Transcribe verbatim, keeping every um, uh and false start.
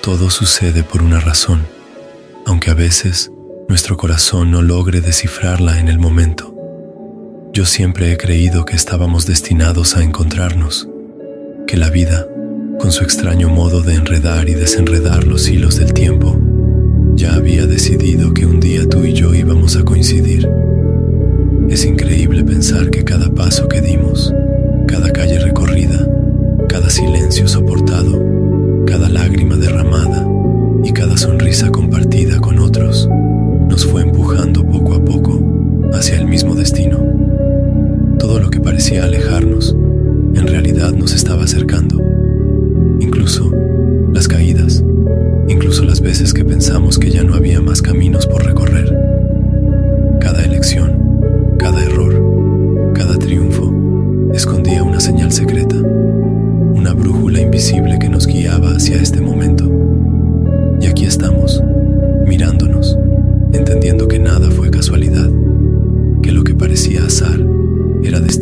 Todo sucede por una razón, aunque a veces nuestro corazón no logre descifrarla en el momento. Yo siempre he creído que estábamos destinados a encontrarnos, que la vida, con su extraño modo de enredar y desenredar los hilos del tiempo, ya había decidido que un día tú y yo íbamos a coincidir. Es increíble pensar que cada paso que dimos, cada calle recorrida, cada silencio soportado, cada lágrima derramada y cada sonrisa compartida con otros, nos fue empujando poco a poco hacia el mismo destino. Todo lo que parecía alejarnos, en realidad nos estaba acercando. Incluso las caídas, incluso las veces que pensamos que ya no había más caminos por recorrer. Cada elección, cada error, cada triunfo, escondía una señal secreta, una brújula invisible que nos guiaba hacia este momento. Y aquí estamos, mirándonos, entendiendo que nada fue casualidad, que lo que parecía azar era destino.